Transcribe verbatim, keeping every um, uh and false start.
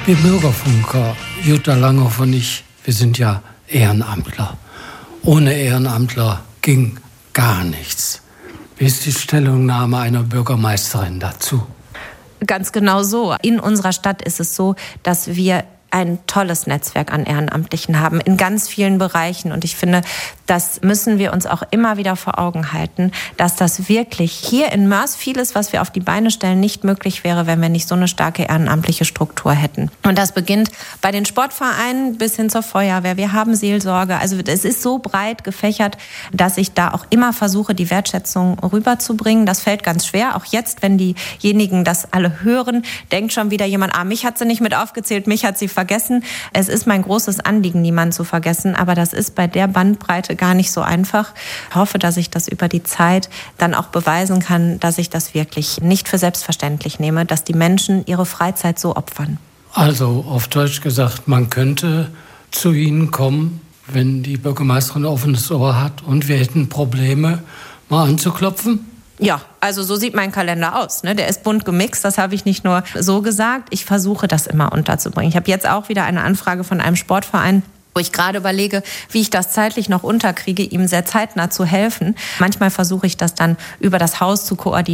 Wir Bürgerfunker, Jutta Langhoff und ich, wir sind ja Ehrenamtler. Ohne Ehrenamtler ging gar nichts. Wie ist die Stellungnahme einer Bürgermeisterin dazu? Ganz genau so. In unserer Stadt ist es so, dass wir ein tolles Netzwerk an Ehrenamtlichen haben, in ganz vielen Bereichen. Und ich finde, das müssen wir uns auch immer wieder vor Augen halten, dass das wirklich hier in Mörs vieles, was wir auf die Beine stellen, nicht möglich wäre, wenn wir nicht so eine starke ehrenamtliche Struktur hätten. Und das beginnt bei den Sportvereinen bis hin zur Feuerwehr. Wir haben Seelsorge. Also es ist so breit gefächert, dass ich da auch immer versuche, die Wertschätzung rüberzubringen. Das fällt ganz schwer. Auch jetzt, wenn diejenigen das alle hören, denkt schon wieder jemand, ah, mich hat sie nicht mit aufgezählt, mich hat sie vergessen. vergessen. Es ist mein großes Anliegen, niemanden zu vergessen, aber das ist bei der Bandbreite gar nicht so einfach. Ich hoffe, dass ich das über die Zeit dann auch beweisen kann, dass ich das wirklich nicht für selbstverständlich nehme, dass die Menschen ihre Freizeit so opfern. Also auf Deutsch gesagt, man könnte zu Ihnen kommen, wenn die Bürgermeisterin ein offenes Ohr hat und wir hätten Probleme, mal anzuklopfen? Ja, also so sieht mein Kalender aus. Ne? Der ist bunt gemixt, das habe ich nicht nur so gesagt. Ich versuche das immer unterzubringen. Ich habe jetzt auch wieder eine Anfrage von einem Sportverein, wo ich gerade überlege, wie ich das zeitlich noch unterkriege, ihm sehr zeitnah zu helfen. Manchmal versuche ich das dann über das Haus zu koordinieren.